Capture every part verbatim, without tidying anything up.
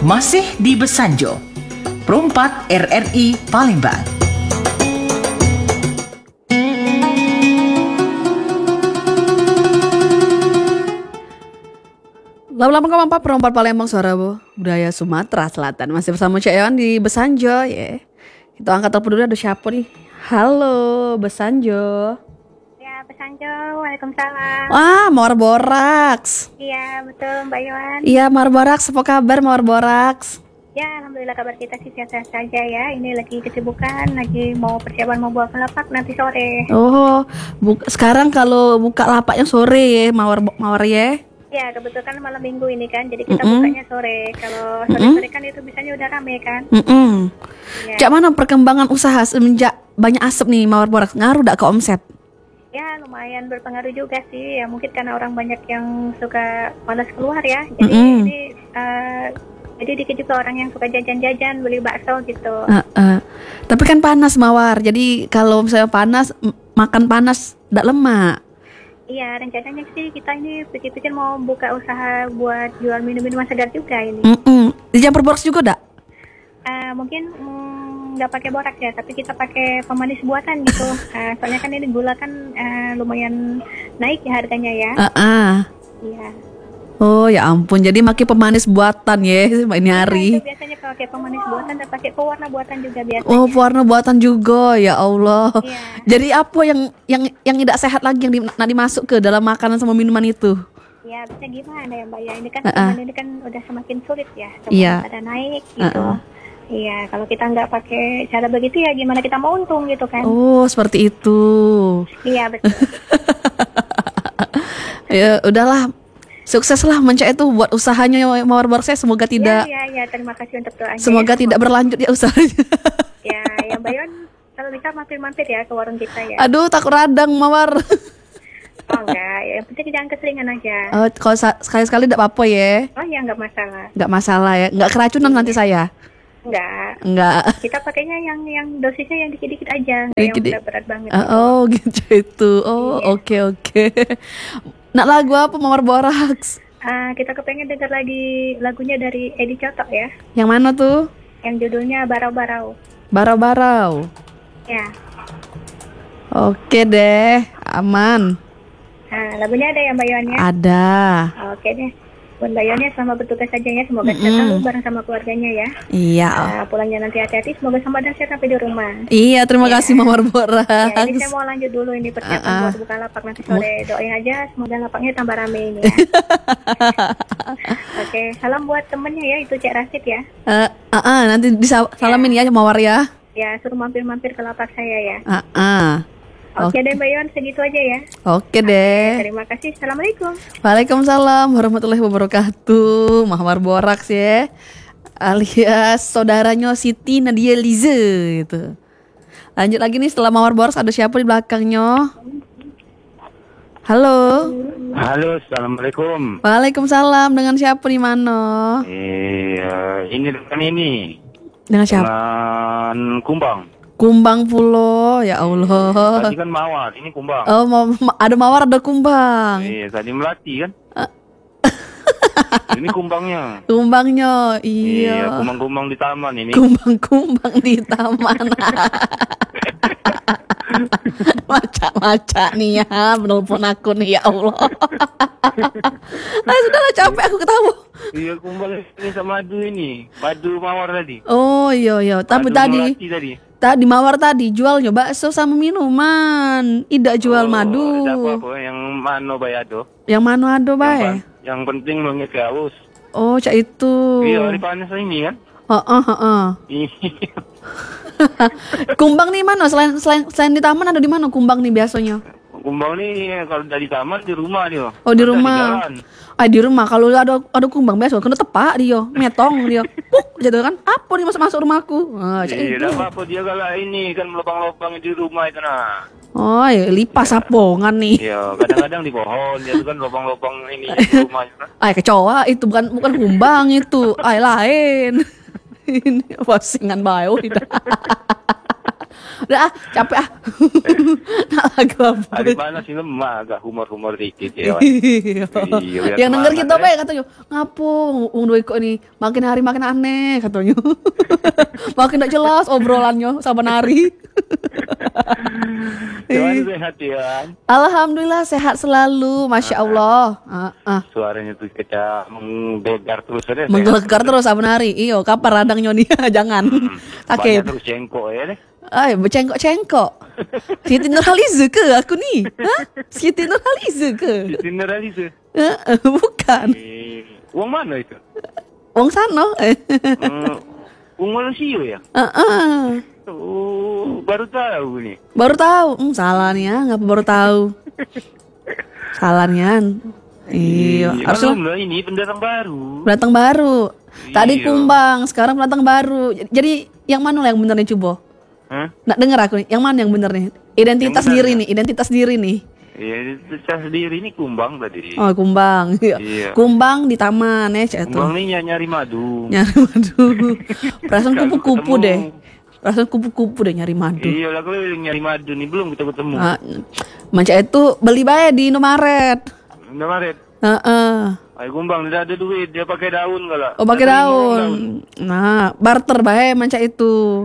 Masih di Besanjo, Perumpat R R I Palembang. delapan koma empat Perumpat Palembang, suara budaya Sumatera Selatan. Masih bersama Cak Ewan di Besanjo ya. Kita angkat telepon dulu, ada siapa nih? Halo Besanjo. Ya, Besanjo, waalaikumsalam. Wah, Mawar Boraks. Iya, betul Mbak Iwan. Iya, Mawar Boraks, apa kabar Mawar Boraks? Ya, alhamdulillah kabar kita sih sehat-sehat saja ya. Ini lagi kesibukan, lagi mau persiapan mau buat lapak nanti sore. Oh, bu- sekarang kalau buka lapaknya sore ya, Mawar Mawar ya. Ya, kebetulan malam minggu ini kan, jadi kita Mm-mm. bukanya sore. Kalau sore-sore kan itu biasanya udah rame kan. Mm-mm. Ya. Cak, mana perkembangan usaha semenjak banyak asap nih Mawar Boraks? Ngaruh gak ke omset? Ya, lumayan berpengaruh juga sih. Ya, mungkin karena orang banyak yang suka malas keluar ya. Jadi Mm-mm. ini eh, jadi dikit juga orang yang suka jajan-jajan, beli bakso gitu. Uh, uh. Tapi kan panas Mawar, jadi kalau misalnya panas, m- makan panas gak lemak. Iya, rencananya sih kita ini pikir-pikir mau buka usaha buat jual minum-minuman segar juga ini. Mm-mm. Di Campur Boraks juga gak? Eh, mungkin mm, nggak pakai borak ya, tapi kita pakai pemanis buatan gitu. Eh, soalnya kan ini gula kan eh, lumayan naik ya harganya ya. Uh, uh. Iya. Oh ya ampun, jadi makin pemanis buatan ya ini hari. Nah, itu biasanya pakai pemanis buatan dan pakai pewarna buatan juga biasanya. Oh, pewarna buatan juga, ya Allah. Iya. Jadi apa yang yang yang tidak sehat lagi yang di, nak dimasuk ke dalam makanan sama minuman itu? Ya, bisa gimana ya Mbak ya? Ini kan Uh-uh. zaman ini kan udah semakin sulit ya. Semua Iya. pada naik gitu. Uh-uh. Iya, kalau kita nggak pakai cara begitu ya gimana kita mau untung gitu kan? Oh, seperti itu. Iya, betul. Ya udahlah. Sukses lah Mencak itu buat usahanya Mawar Boraks, saya semoga tidak Ya, ya, ya, terima kasih untuk doanya. semoga ya. tidak berlanjut ya usahanya. Ya, ya Mbak Yon, kalau bisa mampir-mampir ya ke warung kita ya. Aduh, takut radang Mawar. Oh enggak, ya, yang penting jangan keseringan aja. Oh, kalau sa- sekali-sekali tidak apa-apa ya. Oh ya, enggak masalah. Nggak masalah ya. Nggak keracunan nanti saya. Enggak. Nggak. Kita pakainya yang yang dosisnya yang dikit-dikit aja, enggak yang Dikit- berat-berat banget. Ah, gitu. oh gitu itu. Oh Iya. oke oke. Nak lagu apa Mawar Boraks? Ah, kita kepengen dengar lagi lagunya dari Edi Cotok ya, Yang mana tuh? yang judulnya Barau-Barau. Barau-barau. Ya. Oke deh, aman. Nah, lagunya ada ya Mbak Yon ya? Ada. Oke deh. Buat Mbak Yon ya, selamat bertugas saja ya. Semoga Mm-mm. sehat selalu bareng sama keluarganya ya. Iya. Ah, pulangnya nanti hati-hati, semoga selamat dan sehat sampai di rumah. Iya, terima Iya. kasih Mawar Ya, ini Boraks. saya mau lanjut dulu ini persiapan Ah, ah. buat buka lapak nanti sore. Doain aja semoga lapaknya tambah rame ini ya. Oke, salam buat temennya ya, itu Cek Rasid ya. Eh, ah, ah, nanti disalamin ya Mawar ya. Ya, suruh mampir-mampir ke lapak saya ya. Ah, ah. Oke deh Mbak Yon, segitu aja ya. Oke deh. Terima kasih, Assalamualaikum. Waalaikumsalam warahmatullahi wabarakatuh. Mawar Boraks ya, alias saudaranya Siti Nadia Lize gitu. Lanjut lagi nih, setelah Mawar Boraks ada siapa di belakangnya? Halo. Halo, assalamualaikum. Waalaikumsalam. Dengan siapa di mana? Iya, ini dengan ini, Dengan siapa? dengan Kumbang. Kumbang Pulo. Ya Allah. Tadi kan Mawar, ini Kumbang. Oh, ma- ma- ada Mawar, ada Kumbang. Iya, tadi Melati kan. Ini Kumbangnya. Kumbangnya. Iya. kumbang-kumbang di taman ini. Kumbang-kumbang di taman. Macak-macak nih ya, menelpon aku nih ya Allah. Ah, sudahlah, capek aku ketawa. Iya, Kumbang ini sama madu ini, madu Mawar tadi. Oh iya iya, tapi Madu tadi Melati tadi. tadi Mawar tadi jualnya bakso sama minuman, tidak jual Oh, madu. Ada apa-apa yang mano bayado? Yang mana ada Yang, bae? pan- yang penting mengisi haus. Oh, cak itu. Iya, hari panas ini kan. Oh, oh, oh, oh. Iya. Kumbang nih mana? Selain selain selain di taman ada di mana Kumbang nih biasanya? Kumbang nih kalau dari taman di rumah dia. Oh, di Ada rumah. jalan. Ah, di rumah kalau ada ada kumbang biasa kena tepak dia, metong dia. Puk, gitu kan. Apa nih masuk-masuk rumahku? Ah, cak Iya, itu. dah apa dia kalau ini kan lubang-lubang di rumah itu nah. Oh, ya lipas sapongan nih. Iya, kadang-kadang di pohon dia tuh kan lubang-lubang ini di rumah itu. Kan. Ay, kecoa itu bukan bukan kumbang itu. Ay, lain. Ini posingan bayo. Udah ah, capek ah. Nak lagu apa? Hari mana sih lemah agak humor-humor dikit ya. Wan. Iya. Iya, biar Yang denger semangat, kita ya. baik katanya, ngapo wong duwe kok ini makin hari makin aneh katanya. Makin gak jelas obrolannya saban hari. Cuman sehat ya. Alhamdulillah sehat selalu, masya Allah. Ah, ah. Suaranya tuh kita menggegar terus ya. Menggelegar terus saban hari. Iyo, kapan radangnya nih? Jangan. Banyak Sakit. terus cengkok ya deh. Ay, bercengkok-cengkok. Siti Nurhaliza ke aku ni? Ha? Siti Nurhaliza ke? Generalise. Eh, eh, bukan. Eh, uang mana itu? Wong sano. Eh. Hmm, uang Malaysia ya? Ah, ah. Oh, baru tahu nih. Baru tahu. Hmm, salah nih ya, ngapa baru tahu? Salah nih An. Iya, Kan harusnya lu ini pendatang baru. pendatang baru. Tadi Iya. Kumbang, sekarang pendatang baru. Jadi yang mana lah yang bener nih coba? Hah? Nak denger aku nih, yang mana yang bener nih? Identitas Yang bener diri ya? nih, identitas diri nih. Iya, itu saya sendiri ini kumbang tadi. Oh, Kumbang. Iya. Iya. Kumbang di taman ya, cek tuh. Kumbang ini nyari madu. Nyari madu. Perasaan Kalau kupu-kupu ketemu. deh. Perasaan kupu-kupu deh nyari madu. Iya, lah kalau nyari madu nih belum kita ketemu. Ah, Manca itu beli bae di Indomaret. Udah Maret. Heeh. Ayo kumbang tidak ada duit, dia pakai daun kalau. Oh pakai daun. Nah, barter bae manca itu.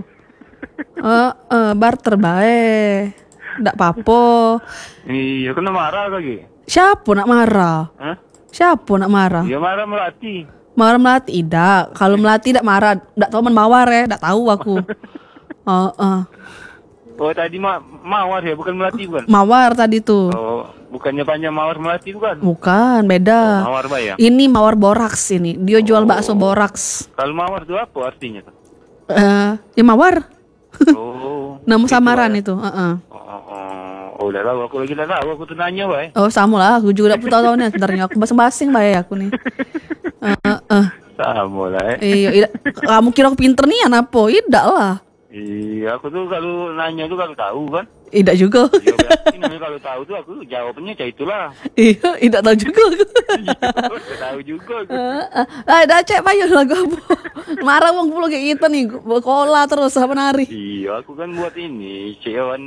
Heeh, barter bae. Ndak apa-apa. Iya, kena marah lagi. Siapa nak marah? Hah? Siapa nak marah? Dia marah melati. Marah melati tidak. Kalau melati tidak marah, tidak tahu men mawar ya, tidak tahu aku. Heeh. Oh tadi ma mawar ya, bukan melati bukan? Mawar tadi tuh. Oh, bukannya panjang mawar melati bukan? Bukan, beda. Oh, mawar bayang. Ini mawar boraks ini. Dia jual bakso boraks. Kalau mawar itu apa artinya tuh? Eh, ya mawar. Oh. Nama itu, samaran Bay. itu. Heeh. Oh, oh, oh, udah tahu, aku lagi udah tahu, aku tuh nanya, Bay. Oh, sama lah. Aku juga udah tahu tahunnya. Sebenarnya aku basing-basing bae aku nih. Heeh. Sama lah, eh. Iya, ida- kamu kira aku pinter nih apa? Tidak lah. Iya, aku tuh kalau nanya tuh kalau tahu kan. Tidak juga. Ya berarti namanya kalau tahu tuh aku jawabnya ya itulah. Iya, tidak tahu juga aku. Gak tahu juga aku. Heeh. Ah, dah cek payo lagu apa. Marah wong pulau kayak gitu nih, kola terus apa nari. Iya, aku kan buat ini, Cewan